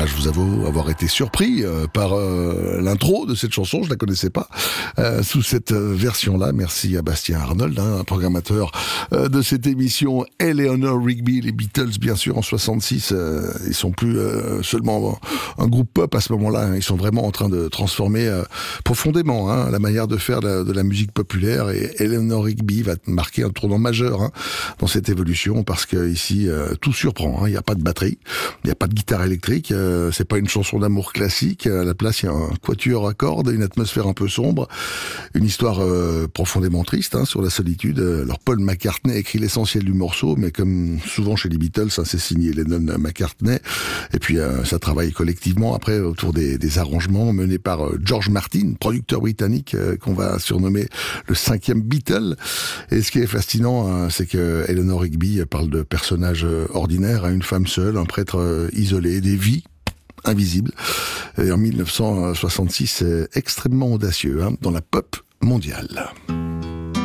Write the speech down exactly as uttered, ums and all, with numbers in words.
je vous avoue avoir été surpris euh, par euh, l'intro de cette chanson, je la connaissais pas, euh, sous cette euh, version-là. Merci à Bastien Arnold, hein, programmateur euh, de cette émission. Eleanor Rigby, les Beatles, bien sûr, en soixante-six, euh, ils sont plus euh, seulement un groupe pop à ce moment-là, hein, ils sont vraiment en train de transformer euh, profondément hein, la manière de faire de la, de la musique populaire, et Eleanor Rigby va marquer un tournant majeur hein, dans cette évolution, parce que ici euh, tout surprend, hein, il n'y a pas de batterie, il n'y a pas de guitare électrique, euh, c'est pas une chanson d'amour classique, à la place il y a un quatuor à cordes, une atmosphère un peu sombre, une histoire euh, profondément triste hein, sur la solitude. Alors Paul McCartney écrit l'essentiel du morceau, mais comme souvent chez les Beatles, hein, c'est signé Lennon-McCartney, et puis euh, ça travaille collectivement après autour des, des arrangements menés par euh, George Martin, producteur britannique euh, qu'on va surnommer le cinquième Beatle. Et ce qui est fascinant, hein, c'est que Eleanor Rigby parle de personnages euh, ordinaires à une femme seule, un prêtre euh, isolé, des vies invisibles. Et en mille neuf cent soixante-six, c'est extrêmement audacieux hein, dans la pop mondiale.